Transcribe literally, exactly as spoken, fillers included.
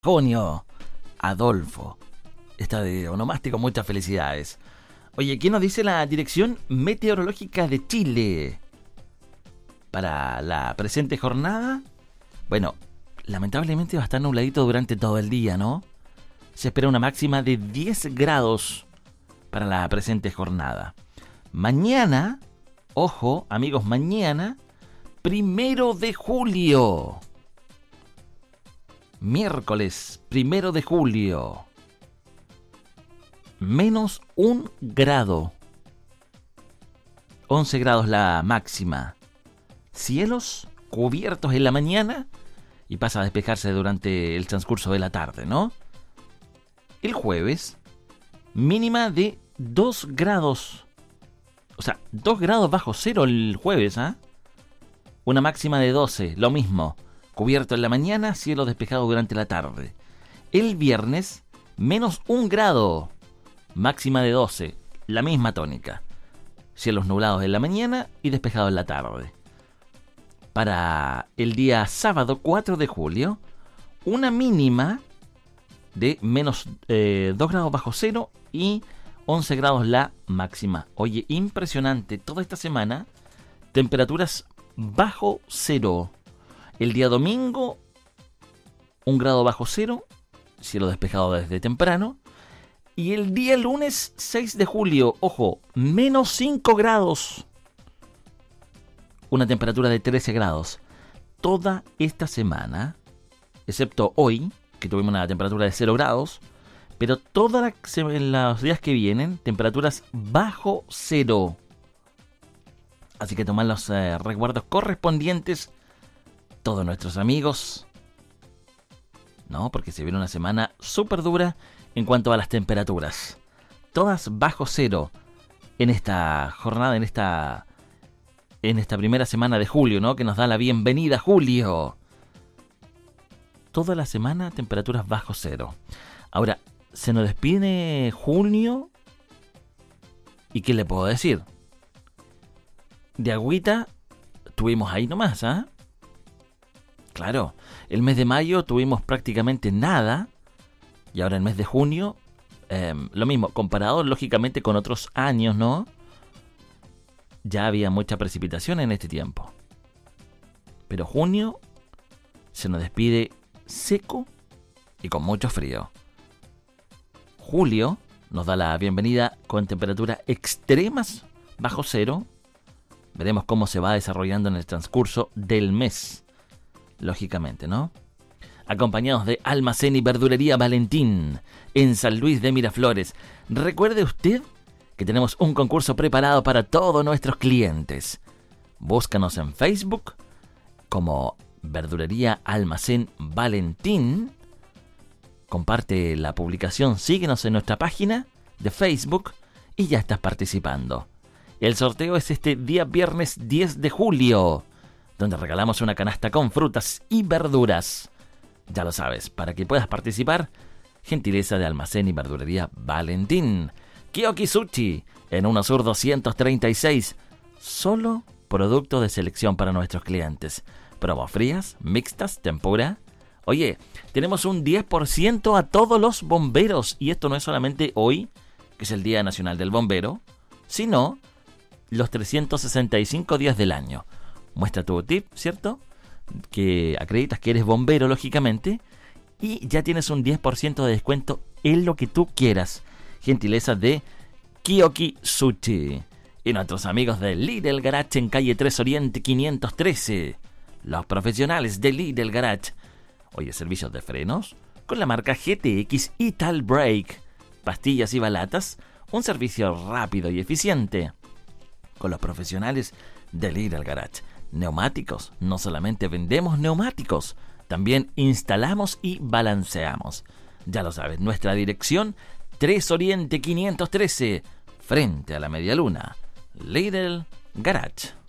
Junio, Adolfo. Está de onomástico, muchas felicidades. Oye, ¿qué nos dice la Dirección Meteorológica de Chile para la presente jornada? Bueno, lamentablemente va a estar nubladito durante todo el día, ¿no? Se espera una máxima de diez grados para la presente jornada. Mañana, ojo, amigos, mañana, primero de julio. Miércoles, primero de julio. Menos un grado. once grados la máxima. Cielos cubiertos en la mañana y pasa a despejarse durante el transcurso de la tarde, ¿no? El jueves, mínima de dos grados. O sea, dos grados bajo cero el jueves, ¿ah? ¿eh? Una máxima de doce, lo mismo. Cubierto en la mañana, cielo despejado durante la tarde. El viernes, menos un grado. Máxima de doce, la misma tónica. Cielos nublados en la mañana y despejado en la tarde. Para el día sábado cuatro de julio, una mínima de menos eh, dos grados bajo cero y once grados la máxima. Oye, impresionante, toda esta semana, temperaturas bajo cero. El día domingo, un grado bajo cero, cielo despejado desde temprano. Y el día lunes seis de julio, ojo, menos cinco grados. Una temperatura de trece grados. Toda esta semana, excepto hoy, que tuvimos una temperatura de cero grados, pero todos los días que vienen, temperaturas bajo cero. Así que tomad los eh, resguardos correspondientes, todos nuestros amigos, ¿no? Porque se viene una semana súper dura en cuanto a las temperaturas. Todas bajo cero en esta jornada, en esta, en esta primera semana de julio, ¿no? Que nos da la bienvenida julio. Toda la semana temperaturas bajo cero. Ahora, se nos despide junio. ¿Y qué le puedo decir? De agüita tuvimos ahí nomás, ¿ah? ¿eh? Claro, el mes de mayo tuvimos prácticamente nada. Y ahora el mes de junio, eh, lo mismo, comparado lógicamente con otros años, ¿no? Ya había mucha precipitación en este tiempo. Pero junio se nos despide seco y con mucho frío. Julio nos da la bienvenida con temperaturas extremas bajo cero. Veremos cómo se va desarrollando en el transcurso del mes. Lógicamente, ¿no? Acompañados de Almacén y Verdulería Valentín, en San Luis de Miraflores. Recuerde usted que tenemos un concurso preparado para todos nuestros clientes. Búscanos en Facebook como Verdulería Almacén Valentín. Comparte la publicación, síguenos en nuestra página de Facebook y ya estás participando. El sorteo es este día viernes diez de julio, donde regalamos una canasta con frutas y verduras. Ya lo sabes, para que puedas participar, gentileza de Almacén y Verdulería Valentín. Kiyoki Sushi, en Uno Sur doscientos treinta y seis. Solo producto de selección para nuestros clientes. Probas frías, mixtas, tempura. Oye, tenemos un diez por ciento a todos los bomberos. Y esto no es solamente hoy, que es el Día Nacional del Bombero, sino los trescientos sesenta y cinco días del año. Muestra tu tip, ¿cierto? Que acreditas que eres bombero, lógicamente, y ya tienes un diez por ciento de descuento en lo que tú quieras. Gentileza de Kiyoki Sushi. Y nuestros amigos de Lidl Garage en calle tres Oriente quinientos trece. Los profesionales de Lidl Garage. Oye, servicios de frenos con la marca G T X Ital Brake. Pastillas y balatas. Un servicio rápido y eficiente con los profesionales de Lidl Garage. Neumáticos, no solamente vendemos neumáticos, también instalamos y balanceamos. Ya lo sabes, nuestra dirección, tres Oriente quinientos trece, frente a la Media Luna. Lidl Garage.